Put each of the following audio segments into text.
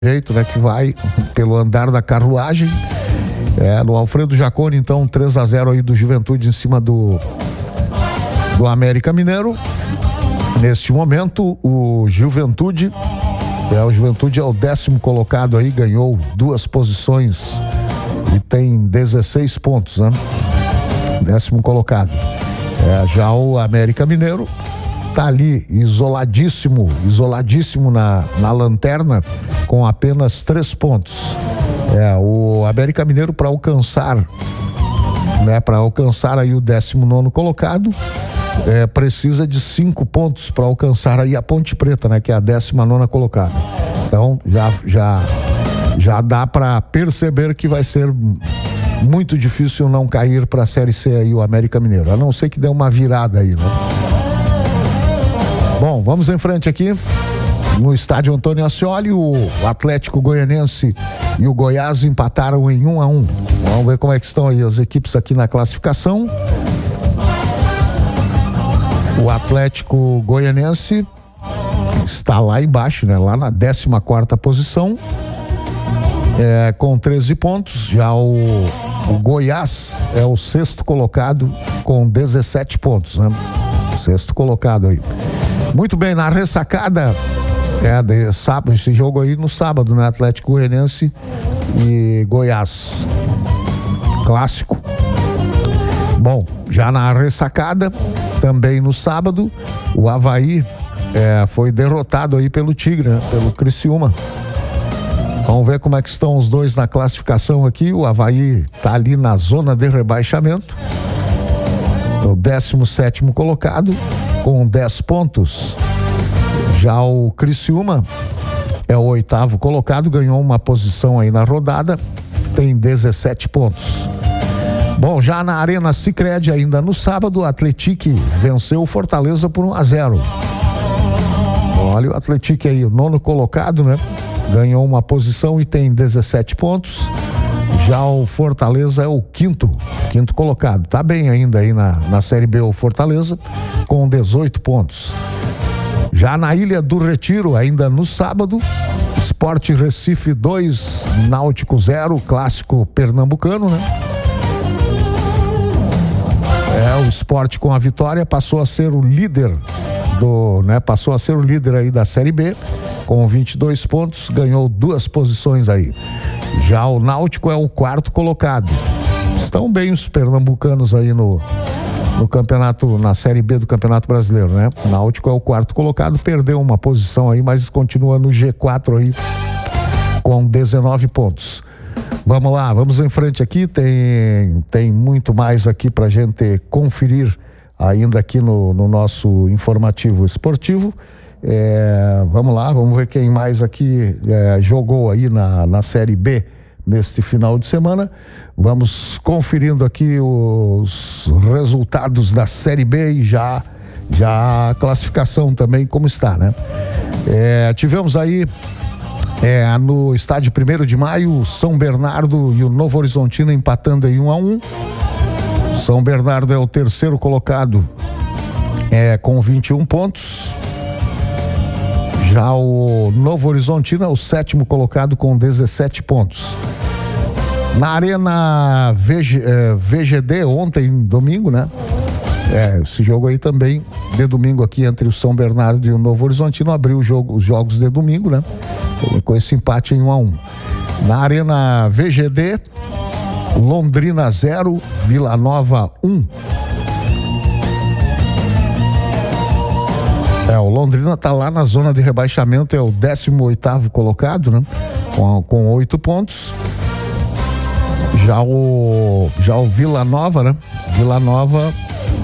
jeito, né, que vai pelo andar da carruagem. No Alfredo Jaconi, então 3-0 aí do Juventude em cima do América Mineiro. Neste momento, o Juventude é o 10º colocado aí, ganhou 2 posições e tem 16 pontos, né? 10º colocado. Já o América Mineiro tá ali isoladíssimo na lanterna com apenas 3 pontos. O América Mineiro para alcançar aí o 19º colocado, precisa de 5 pontos para alcançar aí a Ponte Preta, né, que é a 19ª colocada. Então já dá para perceber que vai ser muito difícil não cair para a Série C aí o América Mineiro, a não ser que dê uma virada aí, né? Bom, vamos em frente aqui no estádio Antônio Ascioli. O Atlético Goianense e o Goiás empataram em 1-1. Vamos ver como é que estão aí as equipes aqui na classificação. O Atlético Goianense está lá embaixo, né? Lá na 14ª posição, com 13 pontos. Já o Goiás é o 6º colocado com 17 pontos, né? 6º colocado aí. Muito bem, na ressacada de sábado, esse jogo aí no sábado, né? Atlético Goianense e Goiás, clássico. Bom, já na ressacada, também no sábado, o Avaí foi derrotado aí pelo Tigre, né? Pelo Criciúma. Vamos ver como é que estão os dois na classificação aqui. O Avaí tá ali na zona de rebaixamento, o 17º colocado com 10 pontos. Já o Criciúma é o 8º colocado, ganhou uma posição aí na rodada, tem 17 pontos. Bom, já na Arena Sicredi, ainda no sábado, o Atlético venceu o Fortaleza por 1-0. Olha o Atlético aí, o 9º colocado, né? Ganhou uma posição e tem 17 pontos. Já o Fortaleza é o quinto colocado. Tá bem ainda aí na Série B o Fortaleza, com 18 pontos. Já na Ilha do Retiro, ainda no sábado, Sport Recife 2, Náutico 0, clássico pernambucano, né? O Sport com a vitória passou a ser o líder aí da Série B, com 22 pontos, ganhou 2 posições aí. Já o Náutico é o 4º colocado. Estão bem os pernambucanos aí no campeonato, na Série B do Campeonato Brasileiro, né? O Náutico é o 4º colocado, perdeu uma posição aí, mas continua no G4 aí com 19 pontos. Vamos lá, vamos em frente aqui, tem muito mais aqui pra gente conferir ainda aqui no nosso informativo esportivo. Vamos lá, vamos ver quem mais aqui jogou aí na Série B neste final de semana. Vamos conferindo aqui os resultados da Série B e já a classificação também como está, né? Tivemos aí no estádio 1º de Maio, o São Bernardo e o Novo Horizontino empatando em 1-1. São Bernardo é o 3º colocado, com 21 pontos. Já o Novo Horizontino é o 7º colocado com 17 pontos. Na Arena VGD, ontem, domingo, né? Esse jogo aí também, de domingo aqui, entre o São Bernardo e o Novo Horizontino, abriu os jogos de domingo, né? Com esse empate em 1-1. Na Arena VGD, Londrina 0, Vila Nova 1. O Londrina tá lá na zona de rebaixamento, é o 18º colocado, né? Com 8 pontos. Já o Vila Nova, né? Vila Nova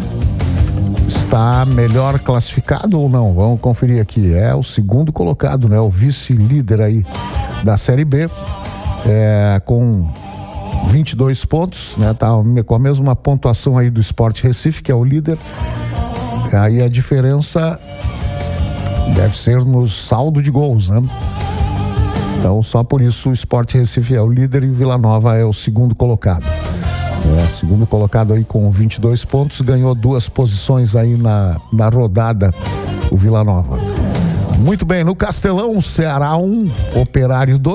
está melhor classificado ou não? Vamos conferir aqui. É o 2º colocado, né? O vice-líder aí da Série B, com 22 pontos, né? Tá com a mesma pontuação aí do Sport Recife, que é o líder. Aí a diferença deve ser no saldo de gols, né? Então, só por isso o Sport Recife é o líder e Vila Nova é o 2º colocado. Segundo colocado aí com 22 pontos, ganhou 2 posições aí na rodada, o Vila Nova. Muito bem, no Castelão, Ceará 1, Operário 2.